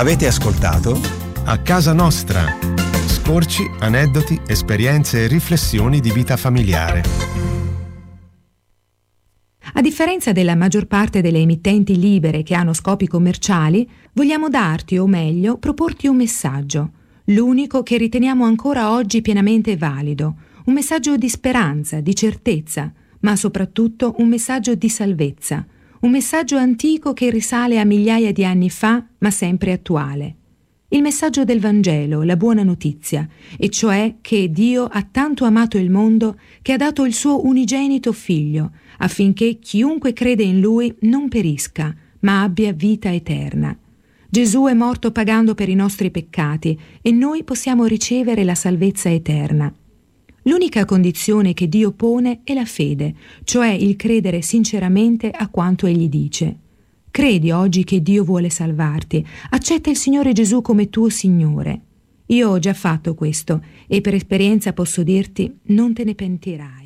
Avete ascoltato A Casa Nostra. Scorci, aneddoti, esperienze e riflessioni di vita familiare. A differenza della maggior parte delle emittenti libere che hanno scopi commerciali, vogliamo darti, o meglio, proporti un messaggio, l'unico che riteniamo ancora oggi pienamente valido, un messaggio di speranza, di certezza, ma soprattutto un messaggio di salvezza, un messaggio antico che risale a migliaia di anni fa, ma sempre attuale. Il messaggio del Vangelo, la buona notizia, e cioè che Dio ha tanto amato il mondo che ha dato il suo unigenito Figlio, affinché chiunque crede in Lui non perisca, ma abbia vita eterna. Gesù è morto pagando per i nostri peccati e noi possiamo ricevere la salvezza eterna. L'unica condizione che Dio pone è la fede, cioè il credere sinceramente a quanto Egli dice. Credi oggi che Dio vuole salvarti, accetta il Signore Gesù come tuo Signore. Io ho già fatto questo e per esperienza posso dirti, non te ne pentirai.